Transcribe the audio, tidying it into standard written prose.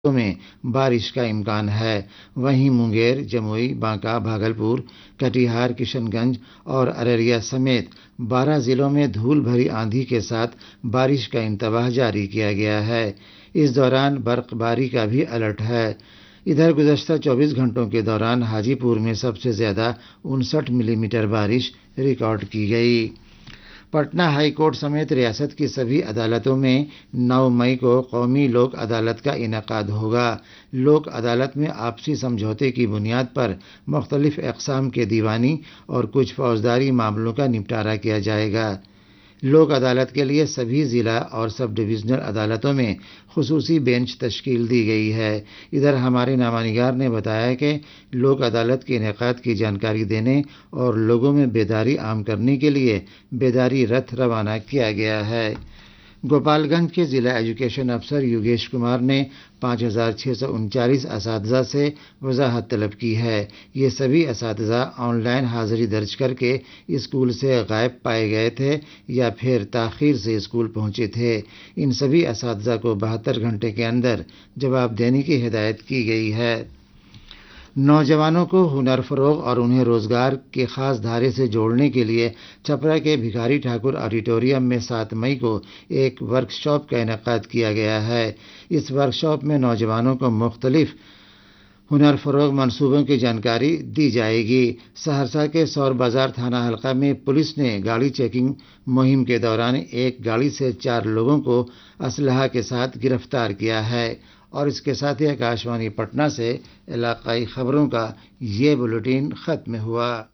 میں بارش کا امکان ہے۔ وہیں منگیر، جموئی، بانکا، بھاگلپور، کٹیہار، کشن گنج اور ارریہ سمیت 12 ضلعوں میں دھول بھری آندھی کے ساتھ بارش کا انتباہ جاری کیا گیا ہے۔ اس دوران برق باری کا بھی الرٹ ہے۔ ادھر گزشتہ 24 گھنٹوں کے دوران حاجی پور میں سب سے زیادہ 59 ملی میٹر بارش ریکارڈ کی گئی۔ پٹنہ ہائی کورٹ سمیت ریاست کی سبھی عدالتوں میں 9 مئی کو قومی لوک عدالت کا انعقاد ہوگا۔ لوک عدالت میں آپسی سمجھوتے کی بنیاد پر مختلف اقسام کے دیوانی اور کچھ فوجداری معاملوں کا نپٹارہ کیا جائے گا۔ لوک عدالت کے لیے سبھی ضلع اور سب ڈویژنل عدالتوں میں خصوصی بینچ تشکیل دی گئی ہے۔ ادھر ہمارے نامہ نگار نے بتایا کہ لوک عدالت کے انعقاد کی جانکاری دینے اور لوگوں میں بیداری عام کرنے کے لیے بیداری رتھ روانہ کیا گیا ہے۔ گوپال گنج کے ضلع ایجوکیشن افسر یوگیش کمار نے 5639 اساتذہ سے وضاحت طلب کی ہے۔ یہ سبھی اساتذہ آن لائن حاضری درج کر کے اسکول سے غائب پائے گئے تھے یا پھر تاخیر سے اسکول پہنچے تھے۔ ان سبھی اساتذہ کو 72 گھنٹے کے اندر جواب دینے کی ہدایت کی گئی ہے۔ نوجوانوں کو ہنر فروغ اور انہیں روزگار کے خاص دھارے سے جوڑنے کے لیے چھپرا کے بھکاری ٹھاکر آڈیٹوریم میں 7 مئی کو ایک ورکشاپ کا انعقاد کیا گیا ہے۔ اس ورکشاپ میں نوجوانوں کو مختلف ہنر فروغ منصوبوں کی جانکاری دی جائے گی۔ سہرسہ کے سور بازار تھانہ حلقہ میں پولیس نے گاڑی چیکنگ مہم کے دوران ایک گاڑی سے 4 لوگوں کو اسلحہ کے ساتھ گرفتار کیا ہے۔ اور اس کے ساتھ ہی آکاشوانی پٹنہ سے علاقائی خبروں کا یہ بلیٹن ختم ہوا۔